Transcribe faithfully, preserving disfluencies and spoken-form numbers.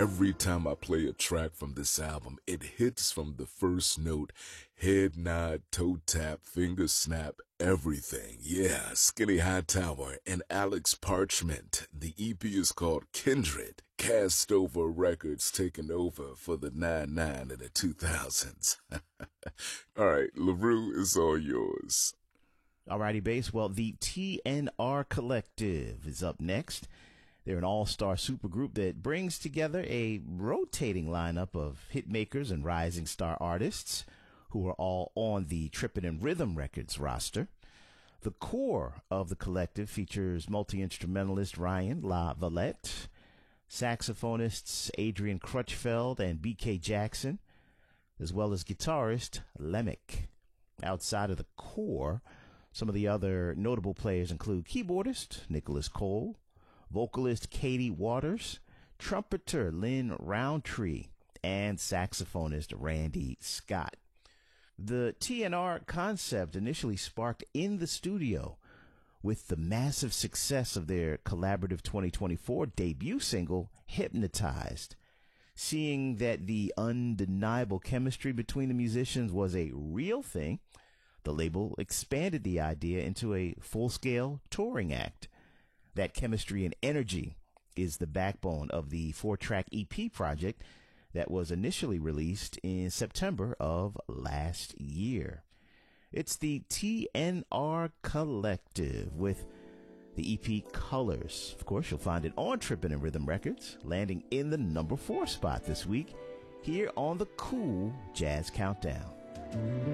every time I play a track from this album, it hits from the first note. Head nod, toe tap, finger snap, everything. Yeah, Skinny Hightower and Alex Parchment. The E P is called Kindred. Cast Over Records taking over for the nine nine and the two thousands. All right, LaRue is all yours. Alrighty, Bass. Well, the T N R Collective is up next. They're an all-star supergroup that brings together a rotating lineup of hitmakers and rising star artists who are all on the Trippin' and Rhythm Records roster. The core of the collective features multi-instrumentalist Ryan La Valette, saxophonists Adrian Crutchfeld and B K Jackson, as well as guitarist Lemick. Outside of the core, some of the other notable players include keyboardist Nicholas Cole, vocalist Katie Waters, trumpeter Lynn Roundtree, and saxophonist Randy Scott. The T N R concept initially sparked in the studio with the massive success of their collaborative twenty twenty-four debut single, Hypnotized. Seeing that the undeniable chemistry between the musicians was a real thing, the label expanded the idea into a full-scale touring act. That chemistry and energy is the backbone of the four-track E P project that was initially released in September of last year. It's the T N R Collective with the E P Colors. Of course, you'll find it on Trippin' and Rhythm Records, landing in the number four spot this week here on the Cool Jazz Countdown.